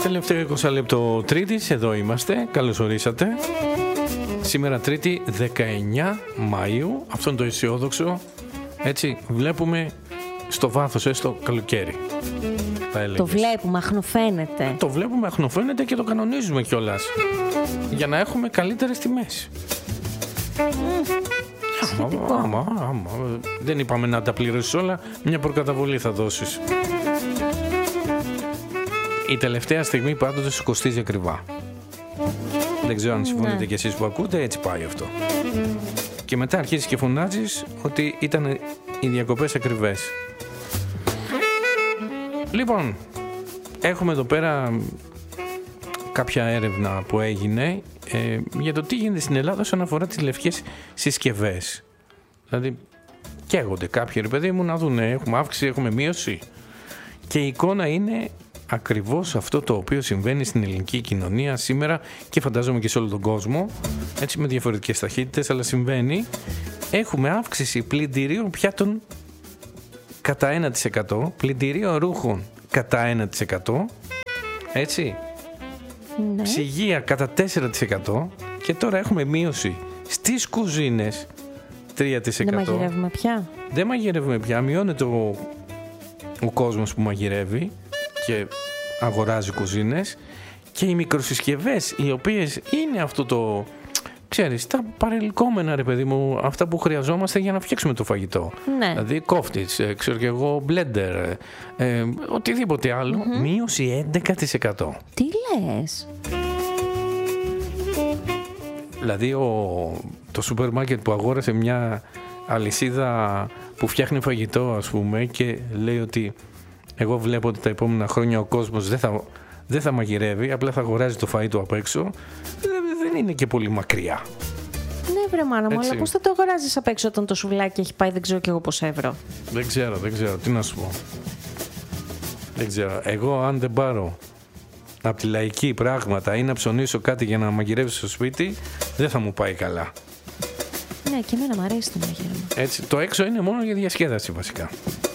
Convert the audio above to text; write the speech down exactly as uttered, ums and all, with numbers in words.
Τελευταίο είκοσι λεπτό Τρίτης, εδώ είμαστε, καλώς ορίσατε. Σήμερα Τρίτη δεκαεννιά Μαΐου, αυτό είναι το αισιόδοξο. Έτσι βλέπουμε στο βάθος έστω καλοκαίρι. Το βλέπουμε, αχνοφαίνεται. Το βλέπουμε, αχνοφαίνεται και το κανονίζουμε κιόλας. Για να έχουμε καλύτερες τιμές. Mm. Άμα, άμα, άμα. Δεν είπαμε να τα πληρώσεις όλα, μια προκαταβολή θα δώσεις. Η τελευταία στιγμή πάντοτε σου κοστίζει ακριβά. Δεν ξέρω αν συμφωνείτε ναι. κι εσείς που ακούτε, έτσι πάει αυτό. Και μετά αρχίζεις και φωνάζεις ότι ήταν οι διακοπές ακριβές. Λοιπόν, έχουμε εδώ πέρα κάποια έρευνα που έγινε ε, για το τι γίνεται στην Ελλάδα όσον αφορά τις λευκές συσκευές. Δηλαδή, καίγονται κάποιοι, ρε παιδί μου, να δουν έχουμε αύξηση, έχουμε μείωση. Και η εικόνα είναι ακριβώς αυτό το οποίο συμβαίνει στην ελληνική κοινωνία σήμερα και φαντάζομαι και σε όλο τον κόσμο, έτσι με διαφορετικές ταχύτητες, αλλά συμβαίνει. Έχουμε αύξηση πλυντηρίων πιάτων κατά ένα τοις εκατό, πλυντηρίων ρούχων κατά ένα τοις εκατό, έτσι, ναι. ψυγεία κατά τέσσερα τοις εκατό και τώρα έχουμε μείωση στις κουζίνες τρία τοις εκατό. Δεν μαγειρεύουμε πια. Δεν μαγειρεύουμε πια, μειώνεται ο, ο κόσμος που μαγειρεύει και αγοράζει κουζίνες και οι μικροσυσκευές οι οποίες είναι αυτό το, ξέρεις, τα παρελκόμενα, ρε παιδί μου, αυτά που χρειαζόμαστε για να φτιάξουμε το φαγητό. Ναι. Δηλαδή κόφτιτς, ξέρω και εγώ, μπλέντερ, ε, οτιδήποτε άλλο, mm-hmm. μείωση έντεκα τοις εκατό. Τι λες? Δηλαδή ο, το σούπερ μάρκετ που αγόρασε μια αλυσίδα που φτιάχνει φαγητό, ας πούμε, και λέει ότι εγώ βλέπω ότι τα επόμενα χρόνια ο κόσμος δεν θα, δεν θα μαγειρεύει, απλά θα αγοράζει το φαΐ του απ' έξω. Δεν είναι και πολύ μακριά. Ναι, βρε μάνα μου, αλλά πώς θα το αγοράζεις απ' έξω όταν το σουβλάκι έχει πάει δεν ξέρω κι εγώ πόσα ευρώ. Δεν ξέρω, δεν ξέρω, τι να σου πω. Δεν ξέρω. Εγώ αν δεν πάρω από τη λαϊκή πράγματα ή να ψωνίσω κάτι για να μαγειρεύσω στο σπίτι, δεν θα μου πάει καλά. Ναι, και εμένα μου αρέσει το μαγείρεμα. Έτσι, το έξω είναι μόνο για διασκέδαση βασικά.